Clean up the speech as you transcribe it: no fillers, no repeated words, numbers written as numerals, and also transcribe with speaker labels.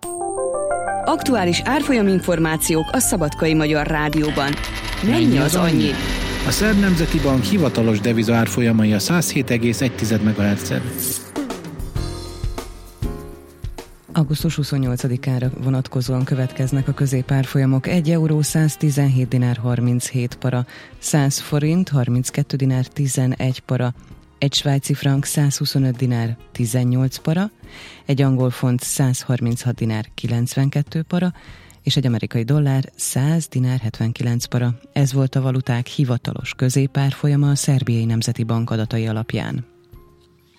Speaker 1: Aktuális árfolyaminformációk a Szabadkai Magyar Rádióban. Mennyi az annyi?
Speaker 2: A Szerb Nemzeti Bank hivatalos deviza árfolyamai a 107,1 MHz-en.
Speaker 3: Augusztus 28-ára vonatkozóan következnek a középárfolyamok. 1 euró 117 dinár 37 para, 100 forint 32 dinár 11 para, egy svájci frank 125 dinár 18 para, egy angol font 136 dinár 92 para, és egy amerikai dollár 100 dinár 79 para. Ez volt a valuták hivatalos középárfolyama a Szerbiai Nemzeti Bank adatai alapján.